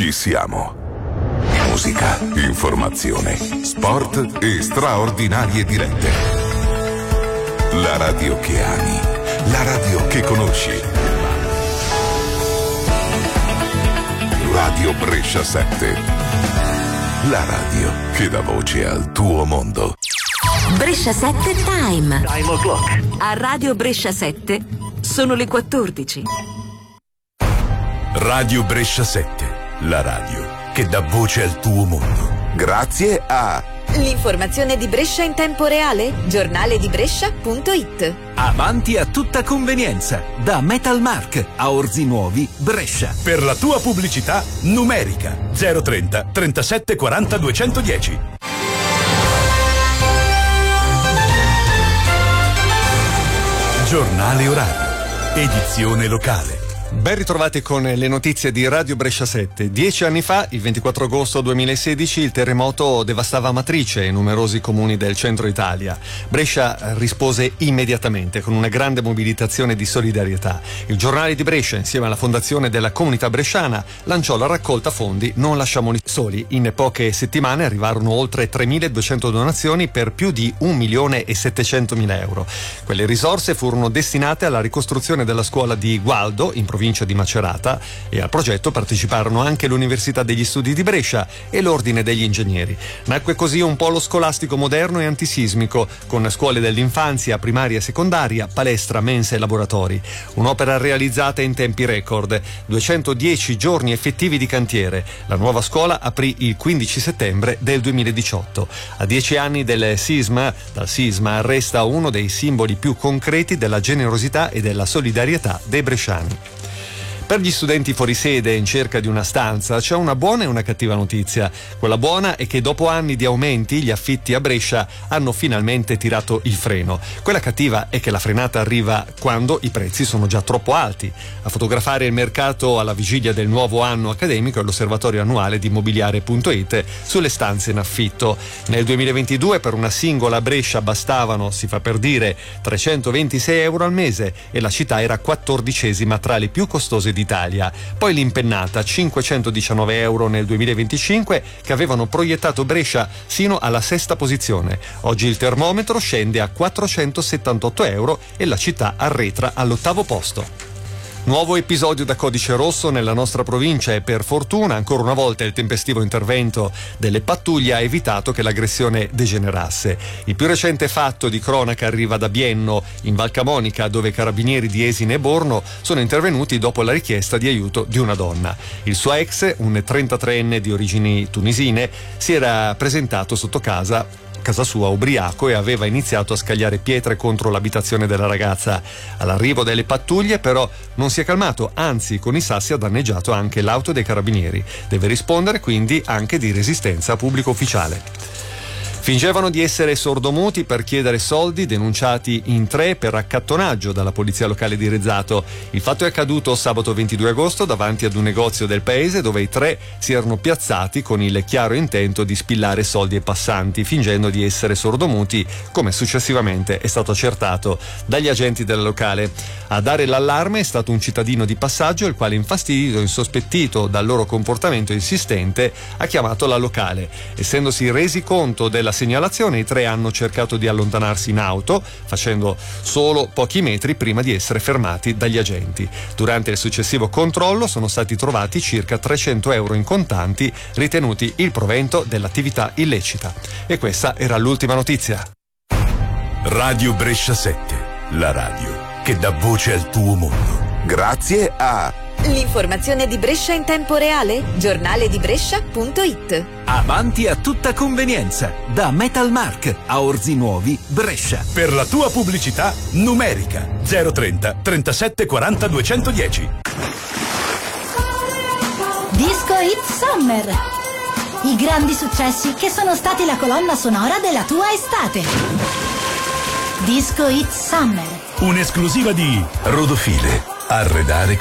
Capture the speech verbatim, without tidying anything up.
ci siamo. Musica, informazione, sport e straordinarie dirette. La radio che ami, la radio che conosci. Radio Brescia sette. La radio che dà voce al tuo mondo. Brescia sette Time. Time o'clock. A Radio Brescia sette sono le quattordici. Radio Brescia sette, la radio che dà voce al tuo mondo. Grazie a l'informazione di Brescia in tempo reale, giornale di Brescia punto it. Avanti a tutta convenienza, da Metalmark a Orzi Nuovi, Brescia. Per la tua pubblicità numerica zero trenta trentasette quaranta duecentodieci. Giornale orario, edizione locale. Ben ritrovati con le notizie di Radio Brescia sette. Dieci anni fa, il ventiquattro agosto duemilasedici, il terremoto devastava Amatrice e numerosi comuni del centro Italia. Brescia rispose immediatamente con una grande mobilitazione di solidarietà. Il giornale di Brescia, insieme alla fondazione della comunità bresciana, lanciò la raccolta fondi Non lasciamoli soli. In poche settimane arrivarono oltre tremiladuecento donazioni per più di un milione e settecentomila euro. Quelle risorse furono destinate alla ricostruzione della scuola di Gualdo, in provincia di Macerata, e al progetto parteciparono anche l'Università degli Studi di Brescia e l'Ordine degli Ingegneri. Nacque così un polo scolastico moderno e antisismico, con scuole dell'infanzia, primaria e secondaria, palestra, mense e laboratori. Un'opera realizzata in tempi record, duecentodieci giorni effettivi di cantiere. La nuova scuola aprì il quindici settembre del duemiladiciotto. A dieci anni del sisma, dal sisma resta uno dei simboli più concreti della generosità e della solidarietà dei bresciani. Per gli studenti fuori sede in cerca di una stanza c'è una buona e una cattiva notizia. Quella buona è che dopo anni di aumenti gli affitti a Brescia hanno finalmente tirato il freno. Quella cattiva è che la frenata arriva quando i prezzi sono già troppo alti. A fotografare il mercato alla vigilia del nuovo anno accademico è l'osservatorio annuale di immobiliare punto it sulle stanze in affitto. Nel duemilaventidue per una singola Brescia bastavano, si fa per dire, trecentoventisei euro al mese e la città era quattordicesima tra le più costose di Italia. Poi l'impennata, cinquecentodiciannove euro nel duemilaventicinque, che avevano proiettato Brescia sino alla sesta posizione. Oggi il termometro scende a quattrocentosettantotto euro e la città arretra all'ottavo posto. Nuovo episodio da codice rosso nella nostra provincia e per fortuna ancora una volta il tempestivo intervento delle pattuglie ha evitato che l'aggressione degenerasse. Il più recente fatto di cronaca arriva da Bienno, in Val Camonica, dove i carabinieri di Esine e Borno sono intervenuti dopo la richiesta di aiuto di una donna. Il suo ex, un trentatreenne di origini tunisine, si era presentato sotto casa casa sua ubriaco e aveva iniziato a scagliare pietre contro l'abitazione della ragazza. All'arrivo delle pattuglie però non si è calmato, anzi con i sassi ha danneggiato anche l'auto dei carabinieri. Deve rispondere quindi anche di resistenza a pubblico ufficiale. Fingevano di essere sordomuti per chiedere soldi, denunciati in tre per accattonaggio dalla polizia locale di Rezzato. Il fatto è accaduto sabato ventidue agosto davanti ad un negozio del paese dove i tre si erano piazzati con il chiaro intento di spillare soldi ai passanti, fingendo di essere sordomuti, come successivamente è stato accertato dagli agenti del locale. A dare l'allarme è stato un cittadino di passaggio, il quale, infastidito e insospettito dal loro comportamento insistente, ha chiamato la locale. Essendosi resi conto della segnalazione, i tre hanno cercato di allontanarsi in auto, facendo solo pochi metri prima di essere fermati dagli agenti. Durante il successivo controllo sono stati trovati circa trecento euro in contanti, ritenuti il provento dell'attività illecita. E questa era l'ultima notizia. Radio Brescia sette, la radio che dà voce al tuo mondo. Grazie a l'informazione di Brescia in tempo reale, giornale di Brescia punto it. Avanti a tutta convenienza, da Metalmark a Orzi Nuovi, Brescia. Per la tua pubblicità numerica zero trenta trentasette quaranta duecentodieci. Disco Hit Summer. I grandi successi che sono stati la colonna sonora della tua estate. Disco Hit Summer. Un'esclusiva di Rodofile. Arredare